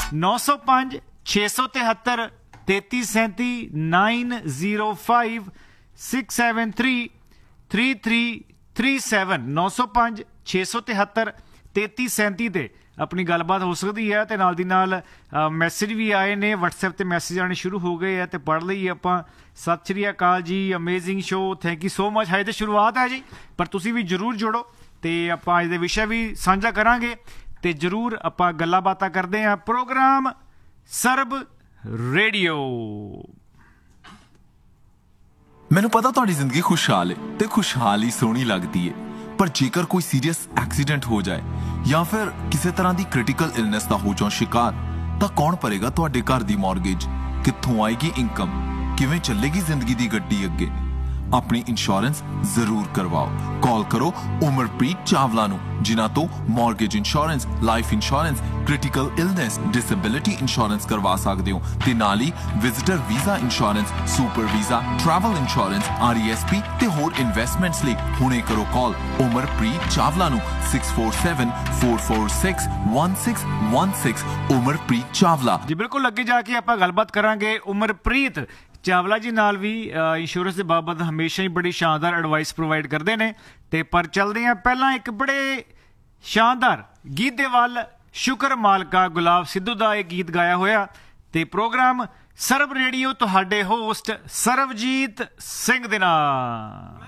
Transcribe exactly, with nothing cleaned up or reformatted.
नौ सौ पाँच छे सौ तिहत्तर तेती सैंती nine zero five six seven three three three three seven नौ सौ पाँच छे सौ तिहत्तर तेती सैंती ते अपनी गलबात हो सकती है। तो नाल दी नाल मैसेज भी आए ने, वट्सएप ते मैसेज आने शुरू हो गए हैं, तो पढ़ लईए आपां। सत श्री अकाल जी, amazing show, thank you so much. हजे तो शुरुआत है जी, पर तुसीं भी जरूर जुड़ो तो आपां अज दे विषय भी साझा करांगे तो जरूर आपां गल्लां बातां करदे हैं। प्रोग्राम सरब रेडियो। मैनू पता तुहाडी जिंदगी खुशहाल है ते खुशहाल ही सोहनी लगती है, पर जेकर कोई सीरियस एक्सीडेंट हो जाए या फिर किसी तरह की क्रिटिकल इलनेस का हो जाओ शिकार, तो कौन भरेगा तुहाडे घर दी मॉर्गेज? कित्थों आएगी इनकम? किवें चलेगी जिंदगी दी गड्डी अगे? अपनी इंश्योरेंस जरूर करवाओ। कॉल करो उमरप्रीत चावला नू, जिन्हां तो mortgage insurance, life insurance, critical illness, disability insurance करवा सकते हो ते नाल ही visitor visa insurance, super visa, travel insurance, R E S P ते होर इन्वेस्टमेंट्स लई हुणे करो कॉल उमरप्रीत चावला नू six four seven four four six one six one six. उमरप्रीत Chawla जी बिल्कुल। अगे जाके आपां गलबात करांगे उमरप्रीत चावला जी नाल भी इंश्योरेंस के बाबत हमेशा ही बड़ी शानदार एडवाइस प्रोवाइड करते हैं। तो पर चलते हैं पहला एक बड़े शानदार गीत दे वल। शुक्र मालका गुलाब सिद्धू का एक गीत गाया होया। तो प्रोग्राम सरब रेडियो तुहाडे होस्ट सरबजीत सिंह दे नाल।